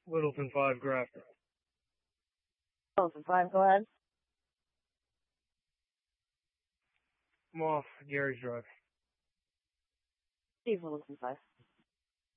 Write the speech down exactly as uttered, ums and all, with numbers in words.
Littleton five Grafton. Littleton five, go ahead. I'm off Gary's Drive. Steve Littleton five.